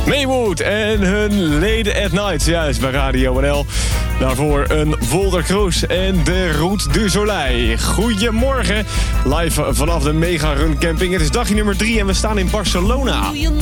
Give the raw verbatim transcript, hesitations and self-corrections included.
Maywood en hun Leden at Night, juist bij Radio N L. Daarvoor een Volder Kroes en de Route du Soleil. Goedemorgen, live vanaf de Mega Run Camping. Het is dagje nummer drie en we staan in Barcelona. Goedemorgen.